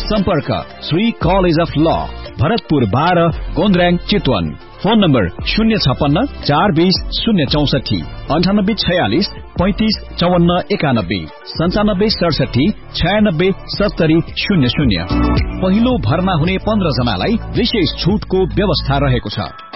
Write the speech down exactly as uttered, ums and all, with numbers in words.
सम्पर्क Shri college of ल, भरतपुर बाह्र, गोन्द्र्याङ, चितवन। फोन नम्बर शून्य छपन्न चार बीस शून्य चौसठी अन्ठानब्बे छयालिस पैंतिस चौवन्न एकानब्बे सन्तानब्बे सडसठी छयानब्बे सत्तरी शून्य शून्य। पहिलो भर्ना हुने पन्ध्र जनालाई विशेष छुटको व्यवस्था रहेको छ।